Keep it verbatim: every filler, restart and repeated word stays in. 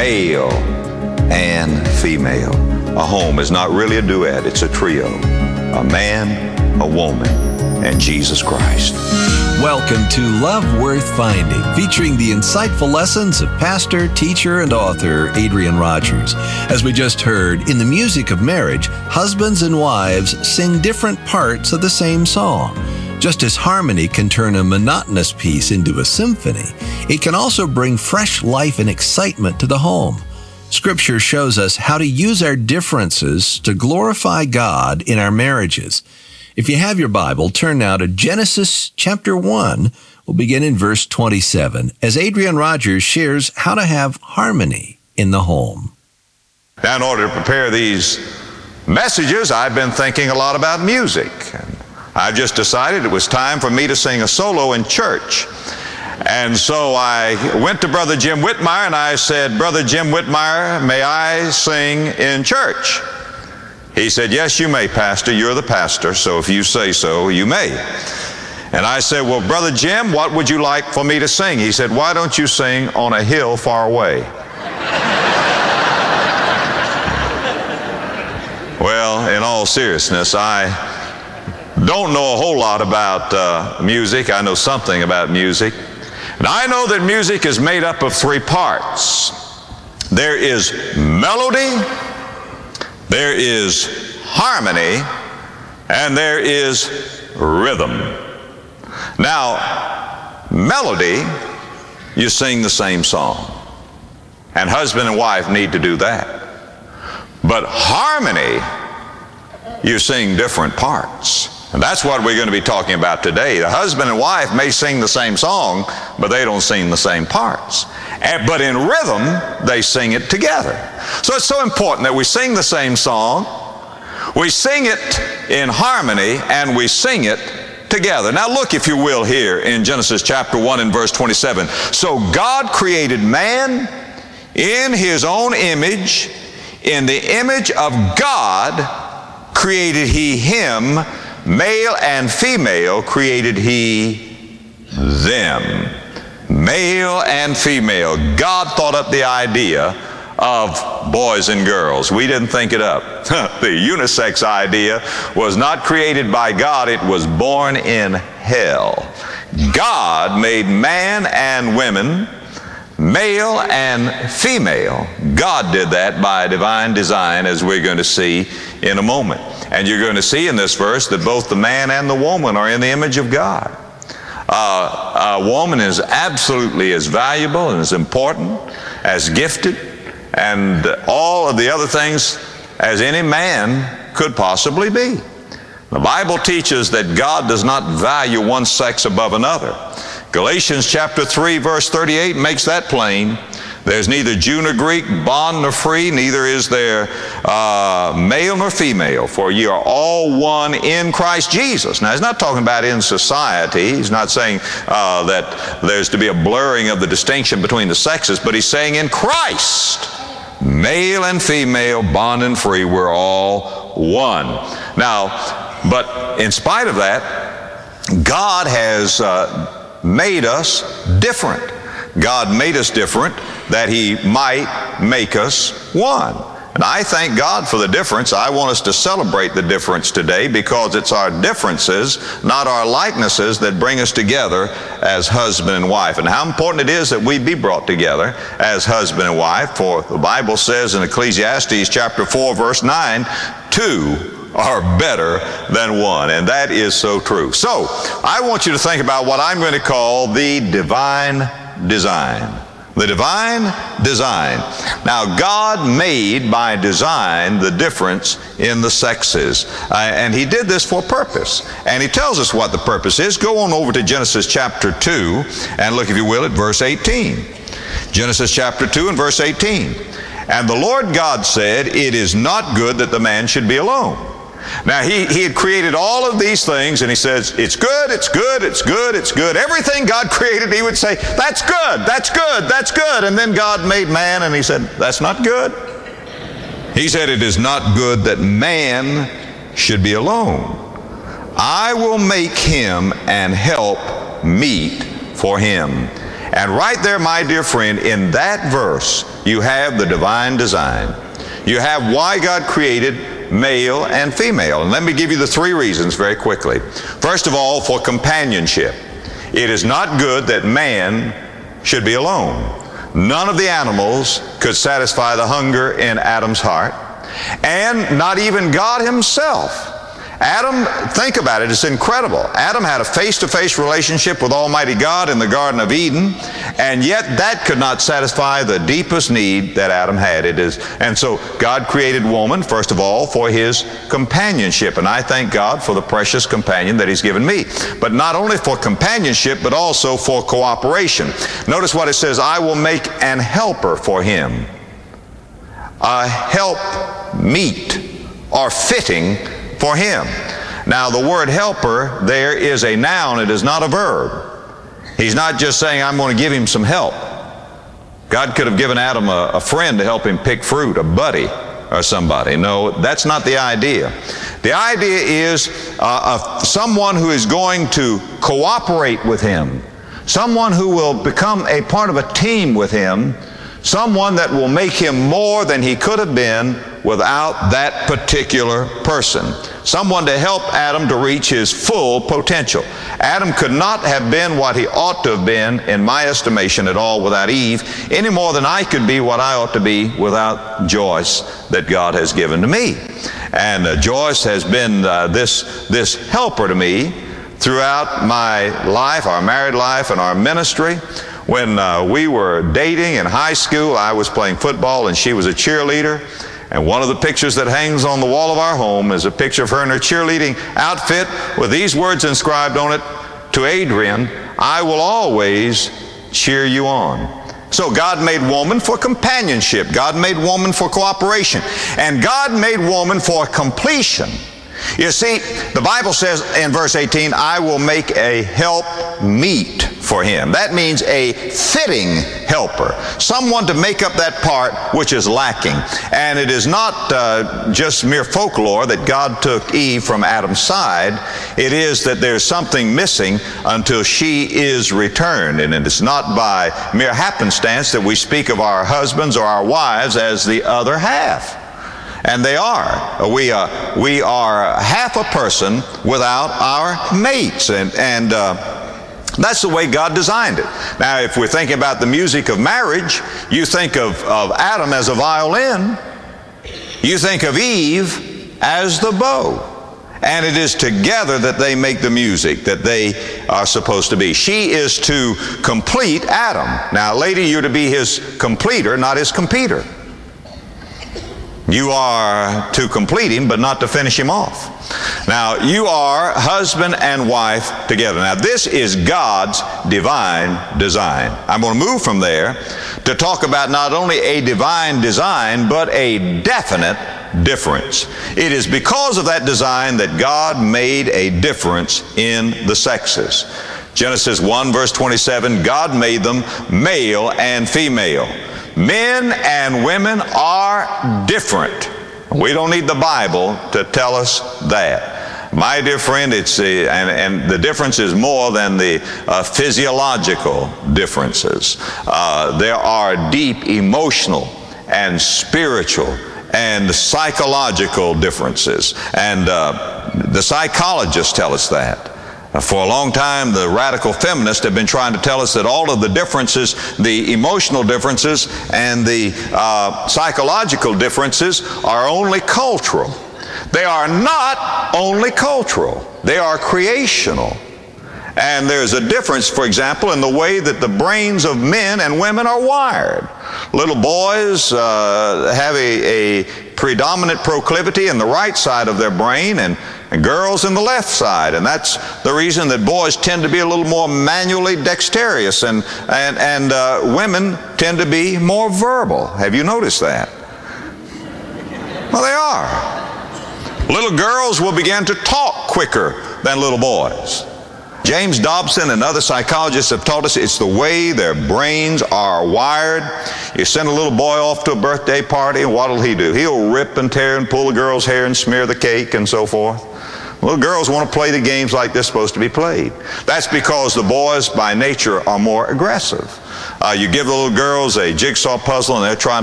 male and female. A home is not really a duet, it's a trio. A man, a woman, and Jesus Christ. Welcome to Love Worth Finding, featuring the insightful lessons of pastor, teacher, and author Adrian Rogers. As we just heard, in the music of marriage, husbands and wives sing different parts of the same song. Just as harmony can turn a monotonous piece into a symphony, it can also bring fresh life and excitement to the home. Scripture shows us how to use our differences to glorify God in our marriages. If you have your Bible, turn now to Genesis chapter one. We'll begin in verse twenty-seven, as Adrian Rogers shares how to have harmony in the home. Now, in order to prepare these messages, I've been thinking a lot about music. And I've just decided it was time for me to sing a solo in church. And so I went to Brother Jim Whitmire and I said, Brother Jim Whitmire, may I sing in church? He said, yes, you may, Pastor. You're the pastor, so if you say so, you may. And I said, well, Brother Jim, what would you like for me to sing? He said, why don't you sing On a Hill Far Away? Well, in all seriousness, I don't know a whole lot about uh, music. I know something about music. And I know that music is made up of three parts. There is melody, there is harmony, and there is rhythm. Now, melody, you sing the same song. And husband and wife need to do that. But harmony, you sing different parts. And that's what we're going to be talking about today. The husband and wife may sing the same song, but they don't sing the same parts. And, but in rhythm, they sing it together. So it's so important that we sing the same song, we sing it in harmony, and we sing it together. Now look, if you will, here in Genesis chapter one and verse twenty-seven. So God created man in His own image. In the image of God created He him. Male and female created He them. Male and female. God thought up the idea of boys and girls. We didn't think it up. The unisex idea was not created by God. It was born in hell. God made man and women, male and female. God did that by divine design, as we're going to see in a moment. And you're going to see in this verse that both the man and the woman are in the image of God. Uh, a woman is absolutely as valuable and as important, as gifted, and all of the other things as any man could possibly be. The Bible teaches that God does not value one sex above another. Galatians chapter three verse thirty-eight makes that plain. There's neither Jew nor Greek, bond nor free, neither is there uh, male nor female, for ye are all one in Christ Jesus. Now, he's not talking about in society. He's not saying uh, that there's to be a blurring of the distinction between the sexes, but he's saying in Christ, male and female, bond and free, we're all one. Now, but in spite of that, God has uh, made us different. God made us different that He might make us one. And I thank God for the difference. I want us to celebrate the difference today, because it's our differences, not our likenesses, that bring us together as husband and wife. And how important it is that we be brought together as husband and wife. For the Bible says in Ecclesiastes chapter four verse nine, two are better than one. And that is so true. So I want you to think about what I'm going to call the divine design. The divine design. Now, God made by design the difference in the sexes. Uh, and He did this for purpose. And He tells us what the purpose is. Go on over to Genesis chapter two and look, if you will, at verse eighteen. Genesis chapter two and verse eighteen. And the Lord God said, it is not good that the man should be alone. Now, he, he had created all of these things, and He says, it's good, it's good, it's good, it's good. Everything God created, He would say, that's good, that's good, that's good. And then God made man, and He said, that's not good. He said, it is not good that man should be alone. I will make him and help meet for him. And right there, my dear friend, in that verse, you have the divine design. You have why God created male and female. And let me give you the three reasons very quickly. First of all, for companionship. It is not good that man should be alone. None of the animals could satisfy the hunger in Adam's heart, and not even God himself. Adam, think about it, it's incredible. Adam had a face-to-face relationship with Almighty God in the Garden of Eden, and yet that could not satisfy the deepest need that Adam had. It is, and so God created woman, first of all, for his companionship, and I thank God for the precious companion that he's given me. But not only for companionship, but also for cooperation. Notice what it says, I will make an helper for him, a help meet or fitting for him. Now the word helper there is a noun, it is not a verb. He's not just saying I'm going to give him some help. God could have given Adam a, a friend to help him pick fruit, a buddy or somebody. No, that's not the idea. The idea is uh, of someone who is going to cooperate with him, someone who will become a part of a team with him, someone that will make him more than he could have been without that particular person. Someone to help Adam to reach his full potential. Adam could not have been what he ought to have been, in my estimation, at all without Eve, any more than I could be what I ought to be without Joyce that God has given to me. And uh, Joyce has been uh, this, this helper to me throughout my life, our married life, and our ministry. When uh, we were dating in high school, I was playing football and she was a cheerleader. And one of the pictures that hangs on the wall of our home is a picture of her in her cheerleading outfit with these words inscribed on it, to Adrian, I will always cheer you on. So God made woman for companionship. God made woman for cooperation. And God made woman for completion. You see, the Bible says in verse eighteen, I will make a help meet for him. That means a fitting helper, someone to make up that part which is lacking. And it is not uh, just mere folklore that God took Eve from Adam's side. It is that there's something missing until she is returned. And it is not by mere happenstance that we speak of our husbands or our wives as the other half. And they are. We, uh, we are half a person without our mates. And, and uh, that's the way God designed it. Now, if we're thinking about the music of marriage, you think of, of Adam as a violin. You think of Eve as the bow. And it is together that they make the music that they are supposed to be. She is to complete Adam. Now, lady, you're to be his completer, not his competitor. You are to complete him, but not to finish him off. Now, you are husband and wife together. Now, this is God's divine design. I'm going to move from there to talk about not only a divine design, but a definite difference. It is because of that design that God made a difference in the sexes. Genesis one, verse twenty-seven, God made them male and female. Men and women are different. We don't need the Bible to tell us that. My dear friend, it's the, and, and the difference is more than the uh, physiological differences. Uh, there are deep emotional and spiritual and psychological differences. And uh, the psychologists tell us that. For a long time, the radical feminists have been trying to tell us that all of the differences, the emotional differences and the uh, psychological differences are only cultural. They are not only cultural. They are creational. And there's a difference, for example, in the way that the brains of men and women are wired. Little boys uh, have a, a predominant proclivity in the right side of their brain, and, and girls in the left side. And that's the reason that boys tend to be a little more manually dexterous, and, and, and uh, women tend to be more verbal. Have you noticed that? Well, they are. Little girls will begin to talk quicker than little boys. James Dobson and other psychologists have taught us it's the way their brains are wired. You send a little boy off to a birthday party, and what'll he do? He'll rip and tear and pull the girl's hair and smear the cake and so forth. Little girls want to play the games like they're supposed to be played. That's because the boys by nature are more aggressive. Uh, you give the little girls a jigsaw puzzle and they're trying